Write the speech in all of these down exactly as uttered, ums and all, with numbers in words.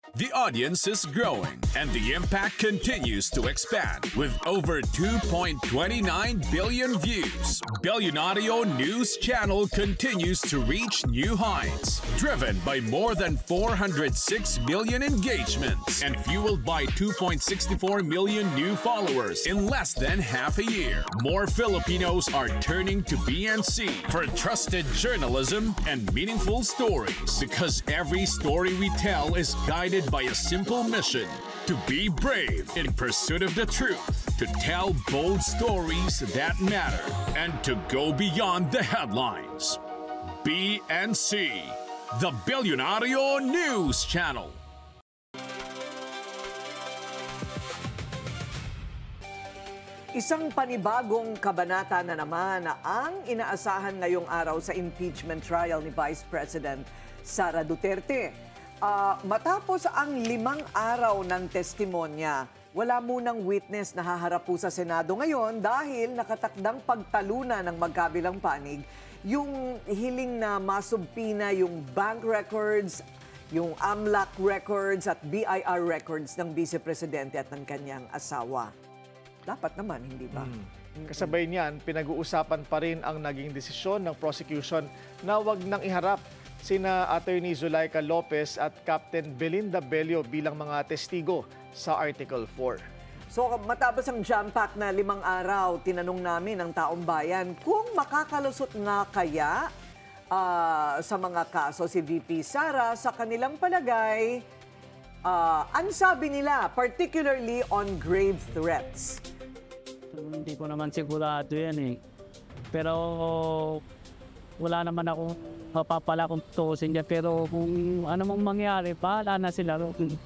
The audience is growing and the impact continues to expand with over two point two nine billion views. Billionario News Channel continues to reach new heights, driven by more than four hundred six million engagements and fueled by two point six four million new followers in less than half a year. More Filipinos are turning to B N C for trusted journalism and meaningful stories, because every story we tell is guided by a simple mission: to be brave in pursuit of the truth, to tell bold stories that matter, and to go beyond the headlines. B N C, the Billionario News Channel. Isang panibagong kabanata na naman ang inaasahan ngayong araw sa impeachment trial ni Vice President Sara Duterte. Uh, matapos ang limang araw ng testimonya, wala munang witness na haharap po sa Senado ngayon dahil nakatakdang pagtaluna ng magkabilang panig yung hiling na masubpina yung bank records, yung AMLAC records at B I R records ng Vice Presidente at ng kanyang asawa. Dapat naman, hindi ba? Hmm. Kasabay niyan, pinag-uusapan pa rin ang naging desisyon ng prosecution na wag nang iharap sina Attorney Zulaika Lopez at Captain Belinda Bello bilang mga testigo sa Article four. So matapos ang jam-pack na limang araw, tinanong namin ang taong bayan kung makakalusot nga kaya uh, sa mga kaso si V P Sara. Sa kanilang palagay, uh, ang sabi nila, particularly on grave threats. Hindi ko naman sigurado yan eh. Pero wala naman akong mapapala kung tutusin niya. Pero kung ano mong mangyari, pahala na sila.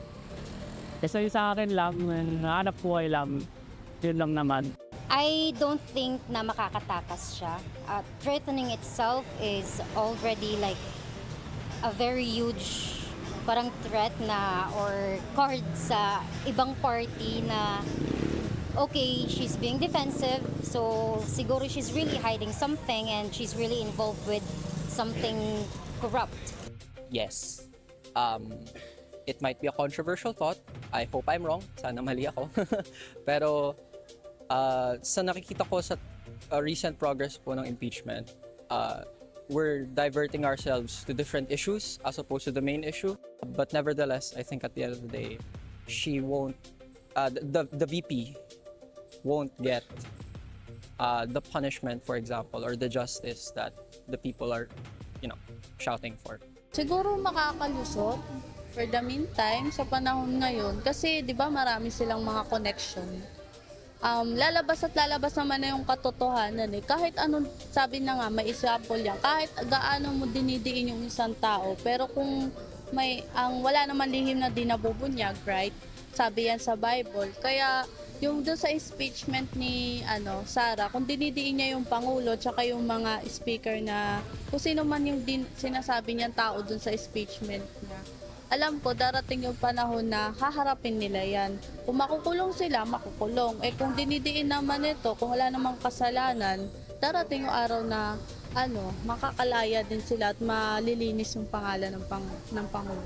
Kasi sa akin lang, hanap buhay lang. Yun lang naman. I don't think na makakatakas siya. Uh, threatening itself is already like a very huge parang threat na or card sa ibang party na okay, she's being defensive, so siguro she's really hiding something and she's really involved with something corrupt. Yes. Um, it might be a controversial thought. I hope I'm wrong. Sana mali ako. Pero uh, sa nakikita ko sa uh, recent progress po ng impeachment, uh, we're diverting ourselves to different issues as opposed to the main issue. But nevertheless, I think at the end of the day, she won't, uh, the, the V P won't get uh, the punishment, for example, or the justice that the people are, you know, shouting for. Siguro makakalusot for the meantime sa panahon ngayon kasi 'di ba marami silang mga connection. Um, lalabas at lalabas naman na yung katotohanan eh. Kahit anong sabi na nga, may example yan. Kahit gaano mo dinidiin yung isang tao, pero kung may ang wala naman lihim na dinabubunyag, right? Sabi yan sa Bible. Kaya yung doon sa impeachment ni ano Sara, kung dinidiin niya yung Pangulo tsaka yung mga speaker na kung sino man yung din, sinasabi niyang tao doon sa impeachment niya, alam ko darating yung panahon na haharapin nila yan. Kung makukulong sila, makukulong. Eh kung dinidiin naman ito, kung wala namang kasalanan, darating yung araw na ano, makakalaya din sila at malilinis yung pangalan ng, pang, ng Pangulo.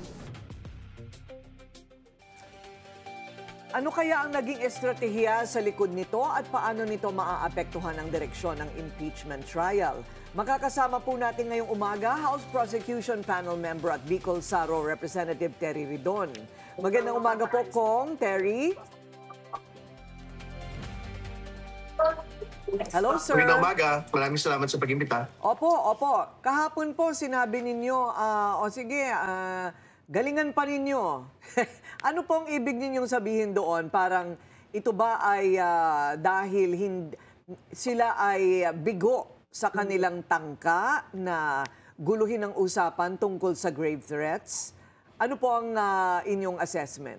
Ano kaya ang naging estratehiya sa likod nito at paano nito maaapektuhan ang direksyon ng impeachment trial? Makakasama po natin ngayong umaga House Prosecution Panel Member at Bicol Saro Representative Terry Ridon. Magandang umaga po, Kong Terry. Hello, sir. Magandang umaga. Maraming salamat sa pag-imbita. Opo, opo. Kahapon po sinabi ninyo, uh, o sige, uh, galingan pa ninyo. Ano pong ibig ninyong sabihin doon? Parang ito ba ay uh, dahil hindi, sila ay bigo sa kanilang tangka na guluhin ang usapan tungkol sa grave threats? Ano po ang uh, inyong assessment?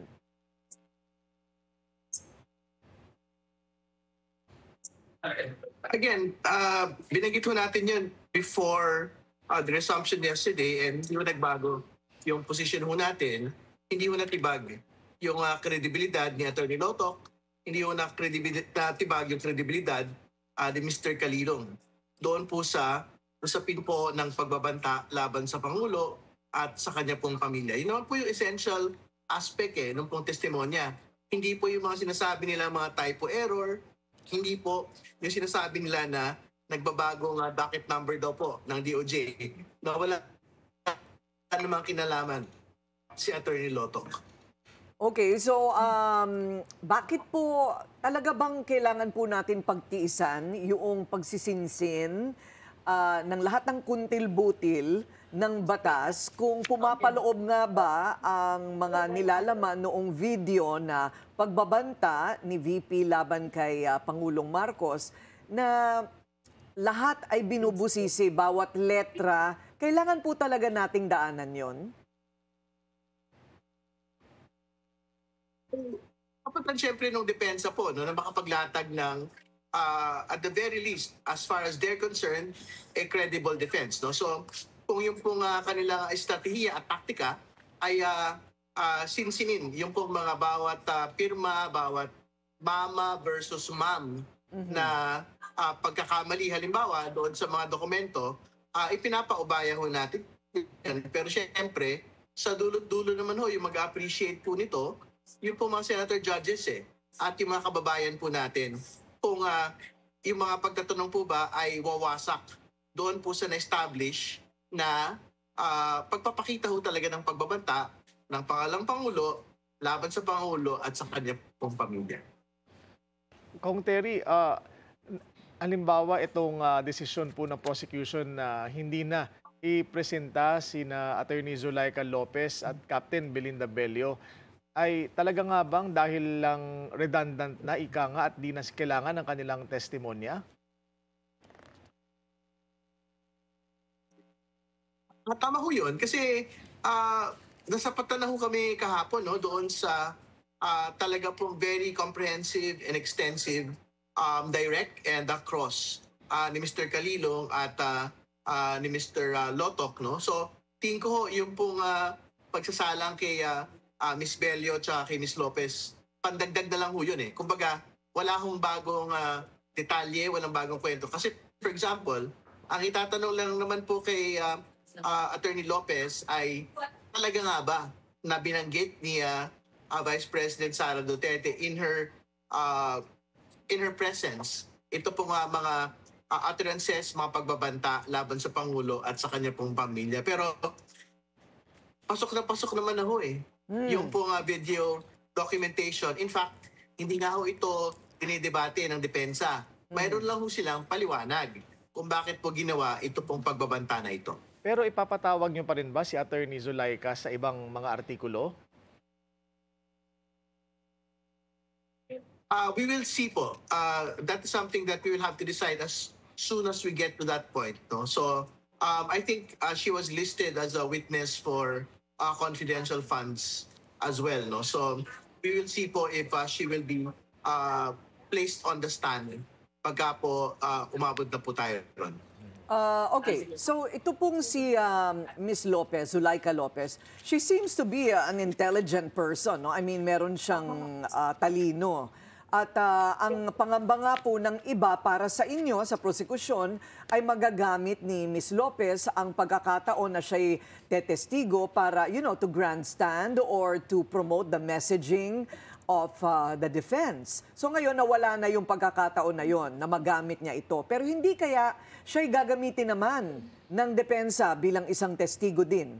Again, uh, binanggit ho natin yun before uh, the resumption yesterday and hindi ho nagbago yung position ho natin. Hindi ho natibag yung uh, kredibilidad ni Atty. Lotoc, hindi ho natibag yung kredibilidad uh, ni Mister Calirong. Doon po sa usapin po ng pagbabanta laban sa Pangulo at sa kanya pong pamilya. Yun naman po yung essential aspect eh, nung pong testimonya. Hindi po yung mga sinasabi nila mga typo error, hindi po yung sinasabi nila na nagbabagong uh, docket number daw po ng D O J na wala namang kinalaman si Attorney Lotoc. Okay, so um, bakit po talaga bang kailangan po natin pagtiisan yung pagsisinsin uh, ng lahat ng kuntil-butil ng batas kung pumapaloob nga ba ang mga nilalaman noong video na pagbabanta ni V P laban kay uh, Pangulong Marcos na lahat ay binubusisi, bawat letra. Kailangan po talaga nating daanan yon. Kapatan siyempre nung depensa po, no, na makapaglatag ng, uh, at the very least, as far as they're concerned, a credible defense. No? So, kung yung pong uh, kanilang estratehiya at taktika ay uh, uh, sinsinin, yung pong mga bawat uh, pirma, bawat mama versus ma'am mm-hmm. na uh, pagkakamali, halimbawa, doon sa mga dokumento, uh, ipinapaubaya ho natin. Pero siyempre, sa dulo-dulo naman ho, yung mag-appreciate po nito, yung po mga senator judges eh, at yung mga kababayan po natin, kung uh, yung mga pagtatanong po ba ay wawasak doon po sa na-establish na uh, pagpapakita ho talaga ng pagbabanta ng pangalang Pangulo laban sa Pangulo at sa kanya pong pamilya. Kung Terry, uh, halimbawa itong uh, desisyon po ng prosecution na hindi na ipresenta sina Attorney Zulaika Lopez at Captain Belinda Bello, ay talaga nga bang dahil lang redundant na ika nga at di na kailangan ng kanilang testimonya? Ah, tama ho yun kasi uh, nasapatan na ho kami kahapon no, doon sa uh, talaga pong very comprehensive and extensive um, direct and across uh, ni Mister Calilong at uh, uh, ni Mister Uh, Lotoc. No? So tingin ko ho yung pong uh, pagsasalang kay uh, Uh, Miss Bello at kay Miss Lopez, pandagdag na lang ho yun eh. Kumbaga, wala hong bagong uh, detalye, walang bagong kwento. Kasi, for example, ang itatanong lang naman po kay uh, uh, Attorney Lopez ay talaga nga ba na binanggit ni uh, uh, Vice President Sara Duterte in her uh, in her presence, ito pong uh, mga uh, utterances, mga pagbabanta laban sa Pangulo at sa kanya pong pamilya. Pero, pasok na pasok naman na ho eh. Hmm. Yung pong uh, video documentation. In fact, hindi nga ho ito dinidebate ng depensa. Mayroon lang ho silang paliwanag kung bakit po ginawa ito pong pagbabanta na ito. Pero ipapatawag niyo pa rin ba si Attorney Zulaika sa ibang mga artikulo? Uh, we will see po. Uh, that is something that we will have to decide as soon as we get to that point. No? So, um, I think uh, she was listed as a witness for Uh, confidential funds as well, no? So we will see po if uh, she will be uh, placed on the stand pagka po uh, umabot na po tayo ron. Uh, okay, so ito pong si um, Miss Lopez, Zulaika Lopez, she seems to be uh, an intelligent person, no? I mean, meron siyang uh, talino. At uh, ang pangamba nga po ng iba para sa inyo sa prosekusyon ay magagamit ni Miss Lopez ang pagkakataon na siya'y tetestigo para, you know, to grandstand or to promote the messaging of uh, the defense. So ngayon nawala na yung pagkakataon na yon na magamit niya ito. Pero hindi kaya siya'y gagamitin naman ng depensa bilang isang testigo din?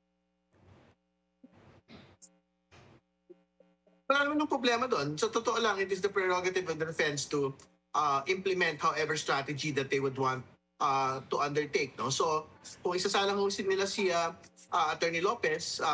Wala naman ng problema doon. Sa totoo lang, it is the prerogative of the defense to uh, implement however strategy that they would want uh, to undertake. No? So, kung isasalang husin nila si uh, uh, Attorney Lopez, uh,